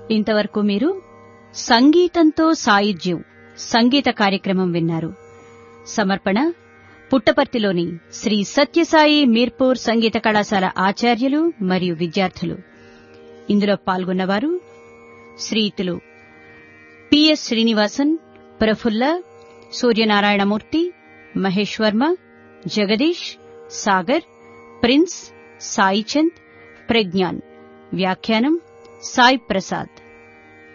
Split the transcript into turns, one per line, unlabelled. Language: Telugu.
ఇంతవరకు మీరు సంగీతంతో సాయుజ్యం సంగీత కార్యక్రమం విన్నారు. సమర్పణ పుట్టపర్తిలోని శ్రీ సత్యసాయి మీర్పూర్ సంగీత కళాశాల ఆచార్యులు మరియు విద్యార్థులు. ఇందులో పాల్గొన్నవారు శ్రీయుతులు పిఎస్ శ్రీనివాసన్, ప్రఫుల్ల, సూర్యనారాయణమూర్తి, మహేష్ వర్మ, జగదీష్, సాగర్, ప్రిన్స్, సాయిచంద్, ప్రజ్ఞాన్. వ్యాఖ్యానం సాయి ప్రసాద్.